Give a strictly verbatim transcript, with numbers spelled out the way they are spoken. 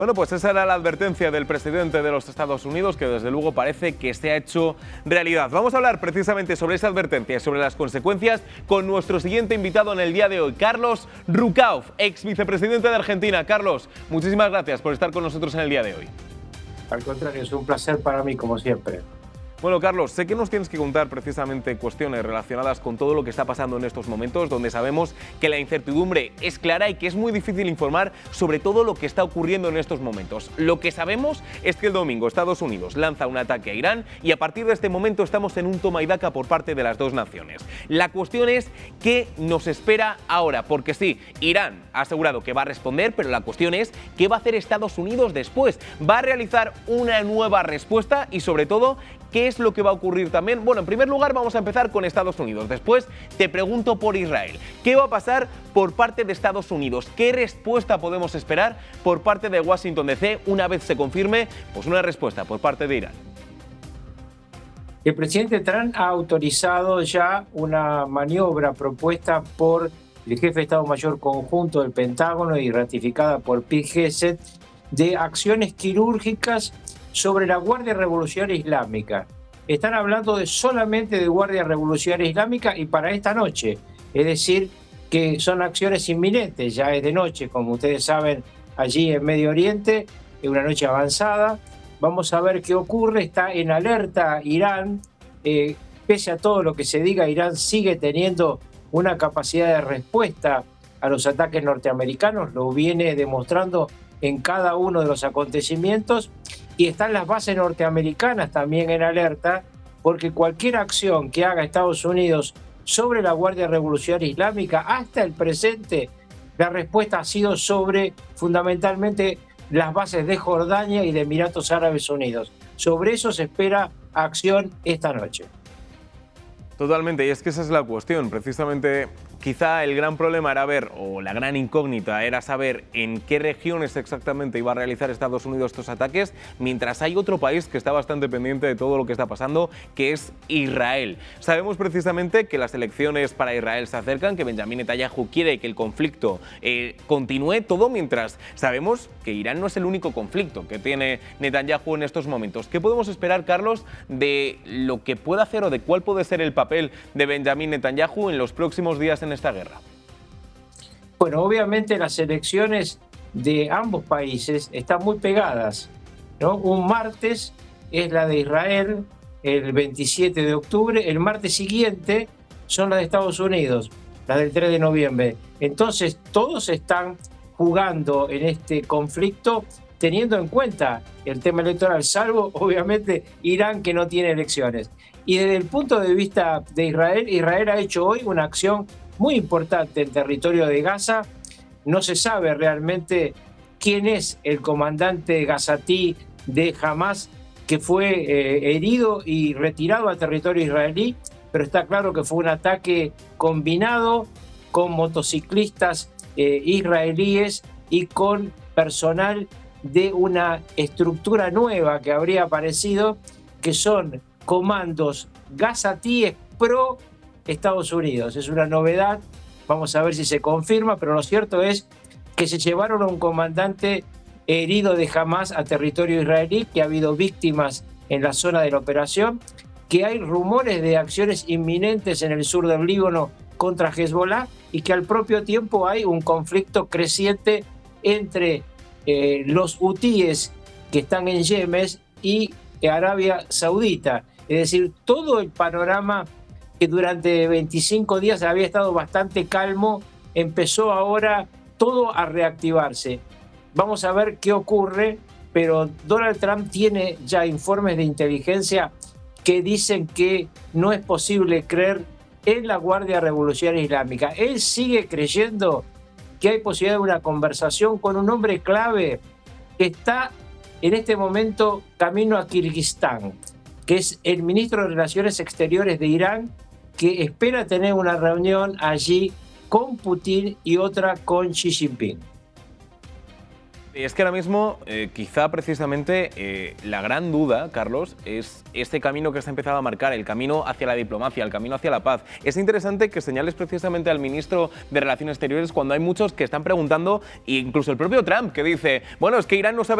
Bueno, pues esa era la advertencia del presidente de los Estados Unidos, que desde luego parece que se ha hecho realidad. Vamos a hablar precisamente sobre esa advertencia y sobre las consecuencias con nuestro siguiente invitado en el día de hoy, Carlos Rucauf, ex vicepresidente de Argentina. Carlos, muchísimas gracias por estar con nosotros en el día de hoy. Al contrario, es un placer para mí, como siempre. Bueno, Carlos, sé que nos tienes que contar precisamente cuestiones relacionadas con todo lo que está pasando en estos momentos, donde sabemos que la incertidumbre es clara y que es muy difícil informar sobre todo lo que está ocurriendo en estos momentos. Lo que sabemos es que el domingo Estados Unidos lanza un ataque a Irán y a partir de este momento estamos en un toma y daca por parte de las dos naciones. La cuestión es qué nos espera ahora, porque sí, Irán ha asegurado que va a responder, pero la cuestión es qué va a hacer Estados Unidos después. ¿Va a realizar una nueva respuesta y sobre todo qué es lo que va a ocurrir también? Bueno, en primer lugar vamos a empezar con Estados Unidos. Después te pregunto por Israel. ¿Qué va a pasar por parte de Estados Unidos? ¿Qué respuesta podemos esperar por parte de Washington D C una vez se confirme pues una respuesta por parte de Irán? El presidente Trump ha autorizado ya una maniobra propuesta por el jefe de Estado Mayor Conjunto del Pentágono y ratificada por Pete Hegseth de acciones quirúrgicas sobre la Guardia Revolucionaria Islámica. Están hablando de solamente de Guardia Revolucionaria Islámica y para esta noche. Es decir, que son acciones inminentes, ya es de noche, como ustedes saben, allí en Medio Oriente, es una noche avanzada. Vamos a ver qué ocurre, está en alerta Irán. Eh, pese a todo lo que se diga, Irán sigue teniendo una capacidad de respuesta a los ataques norteamericanos, lo viene demostrando en cada uno de los acontecimientos. Y están las bases norteamericanas también en alerta, porque cualquier acción que haga Estados Unidos sobre la Guardia Revolucionaria Islámica, hasta el presente, la respuesta ha sido sobre fundamentalmente las bases de Jordania y de Emiratos Árabes Unidos. Sobre eso se espera acción esta noche. Totalmente, y es que esa es la cuestión, precisamente quizá el gran problema era ver, o la gran incógnita era saber en qué regiones exactamente iba a realizar Estados Unidos estos ataques, mientras hay otro país que está bastante pendiente de todo lo que está pasando, que es Israel. Sabemos precisamente que las elecciones para Israel se acercan, que Benjamín Netanyahu quiere que el conflicto eh, continúe, todo mientras sabemos que Irán no es el único conflicto que tiene Netanyahu en estos momentos. ¿Qué podemos esperar, Carlos, de lo que pueda hacer o de cuál puede ser el papel de Benjamín Netanyahu en los próximos días en esta guerra? Bueno, obviamente las elecciones de ambos países están muy pegadas, ¿no? Un martes es la de Israel, el veintisiete de octubre, el martes siguiente son las de Estados Unidos, las del tres de noviembre. Entonces todos están jugando en este conflicto teniendo en cuenta el tema electoral, salvo obviamente Irán, que no tiene elecciones. Y desde el punto de vista de Israel, Israel ha hecho hoy una acción muy importante en territorio de Gaza. No se sabe realmente quién es el comandante gazatí de Hamas que fue eh, herido y retirado a territorio israelí, pero está claro que fue un ataque combinado con motociclistas eh, israelíes y con personal de una estructura nueva que habría aparecido, que son comandos gazatíes pro Estados Unidos. Es una novedad, vamos a ver si se confirma, pero lo cierto es que se llevaron a un comandante herido de Hamas a territorio israelí, que ha habido víctimas en la zona de la operación, que hay rumores de acciones inminentes en el sur del Líbano contra Hezbollah y que al propio tiempo hay un conflicto creciente entre eh, los hutíes que están en Yemen y Arabia Saudita. Es decir, todo el panorama que durante veinticinco días había estado bastante calmo, empezó ahora todo a reactivarse. Vamos a ver qué ocurre, pero Donald Trump tiene ya informes de inteligencia que dicen que no es posible creer en la Guardia Revolucionaria Islámica. Él sigue creyendo que hay posibilidad de una conversación con un hombre clave que está en este momento camino a Kirguistán, que es el ministro de Relaciones Exteriores de Irán, que espera tener una reunión allí con Putin y otra con Xi Jinping. Es que ahora mismo, eh, quizá precisamente eh, la gran duda, Carlos, es este camino que se ha empezado a marcar, el camino hacia la diplomacia, el camino hacia la paz. Es interesante que señales precisamente al ministro de Relaciones Exteriores cuando hay muchos que están preguntando, e incluso el propio Trump, que dice, bueno, es que Irán no sabe